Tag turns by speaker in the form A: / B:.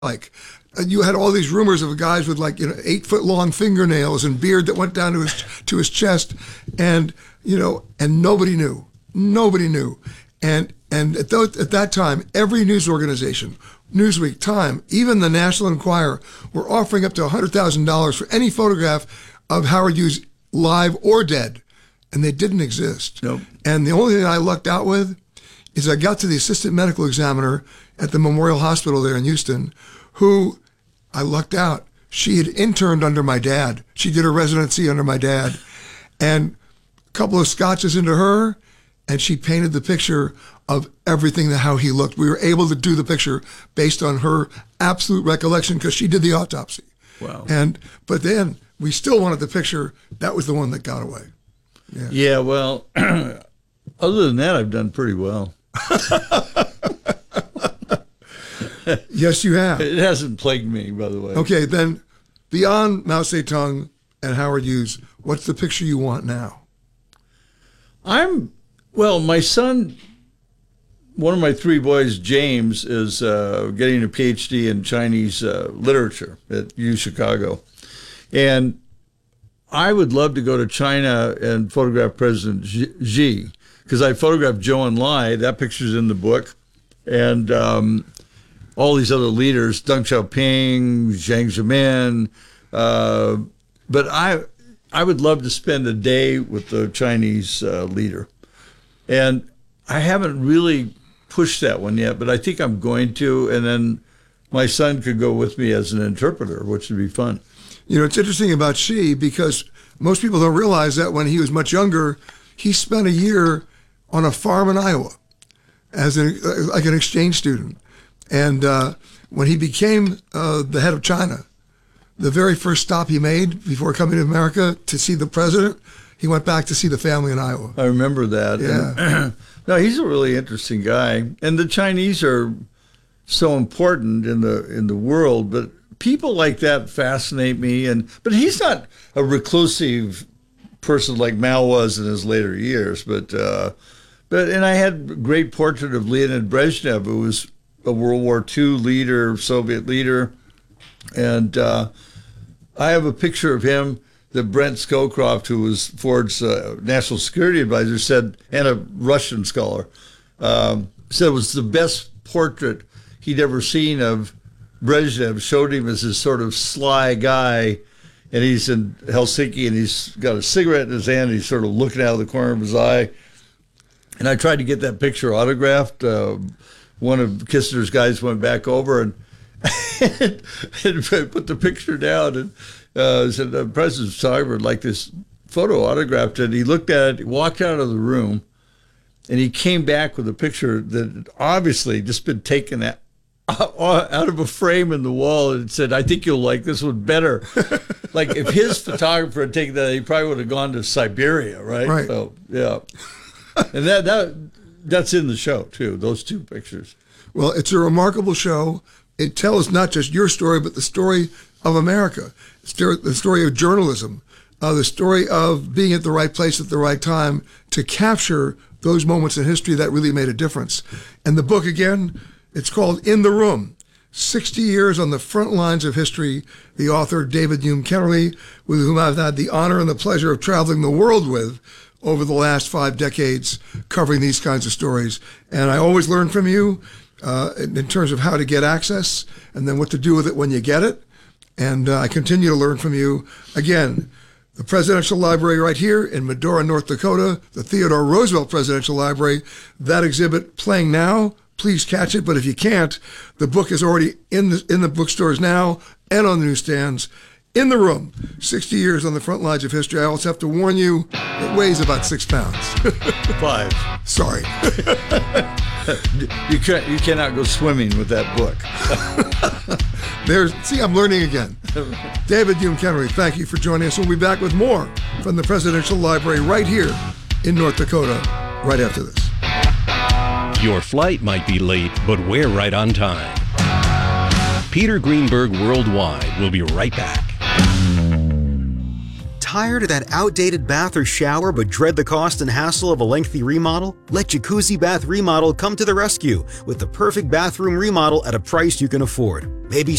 A: like. You had all these rumors of guys with 8-foot long fingernails and beard that went down to his chest, and and nobody knew, and at that time, every news organization, Newsweek, Time, even the National Enquirer, were offering up to $100,000 for any photograph of Howard Hughes live or dead, and they didn't exist.
B: Nope.
A: And the only thing I lucked out with is I got to the assistant medical examiner at the Memorial Hospital there in Houston, who I lucked out. She had interned under my dad. She did her residency under my dad. And a couple of scotches into her, and she painted the picture of everything, how he looked. We were able to do the picture based on her absolute recollection because she did the autopsy.
B: Wow.
A: But then we still wanted the picture. That was the one that got away.
B: Yeah, well, other than that, I've done pretty well.
A: Yes, you have.
B: It hasn't plagued me, by the way.
A: Okay, then beyond Mao Zedong and Howard Hughes, what's the picture you want now?
B: My son, one of my three boys, James, is getting a PhD in Chinese literature at U Chicago. And I would love to go to China and photograph President Xi, because I photographed Zhou Enlai. That picture's in the book. And all these other leaders, Deng Xiaoping, Jiang Zemin. But I would love to spend a day with the Chinese leader. And I haven't really pushed that one yet, but I think I'm going to. And then my son could go with me as an interpreter, which would be fun.
A: It's interesting about Xi because most people don't realize that when he was much younger, he spent a year on a farm in Iowa as an exchange student. And when he became the head of China, the very first stop he made before coming to America to see the president, he went back to see the family in Iowa.
B: I remember that.
A: Yeah.
B: No, he's a really interesting guy. And the Chinese are so important in the world, but people like that fascinate me. But he's not a reclusive person like Mao was in his later years. But I had a great portrait of Leonid Brezhnev, who was a World War II leader, Soviet leader. And I have a picture of him that Brent Scowcroft, who was Ford's national security advisor, said, and a Russian scholar, said it was the best portrait he'd ever seen of Brezhnev. Showed him as this sort of sly guy, and he's in Helsinki, and he's got a cigarette in his hand, and he's sort of looking out of the corner of his eye. And I tried to get that picture autographed. One of Kissinger's guys went back over and put the picture down and said, the president's photographer would like this photo autographed. And he looked at it, he walked out of the room, and he came back with a picture that had obviously just been taken out of a frame in the wall, and said, I think you'll like this one better. Like if his photographer had taken that, he probably would have gone to Siberia, right?
A: Right.
B: So, yeah. And that's in the show, too, those two pictures.
A: Well, it's a remarkable show. It tells not just your story, but the story of America, the story of journalism, the story of being at the right place at the right time to capture those moments in history that really made a difference. And the book, again, it's called In the Room, 60 Years on the Front Lines of History. The author, David Hume Kennerly, with whom I've had the honor and the pleasure of traveling the world with over the last 5 decades, covering these kinds of stories. And I always learn from you in terms of how to get access and then what to do with it when you get it. And I continue to learn from you. Again, the Presidential Library right here in Medora, North Dakota, the Theodore Roosevelt Presidential Library. That exhibit playing now. Please catch it. But if you can't, the book is already in the bookstores now and on the newsstands. In the Room, 60 Years on the Front Lines of History. I also have to warn you, it weighs about 6 pounds.
B: 5.
A: Sorry.
B: You cannot go swimming with that book.
A: See, I'm learning again. David Hume Kennerly, thank you for joining us. We'll be back with more from the Presidential Library right here in North Dakota right after this.
C: Your flight might be late, but we're right on time. Peter Greenberg Worldwide will be right back.
D: Tired of that outdated bath or shower but dread the cost and hassle of a lengthy remodel? Let Jacuzzi Bath Remodel come to the rescue with the perfect bathroom remodel at a price you can afford. Maybe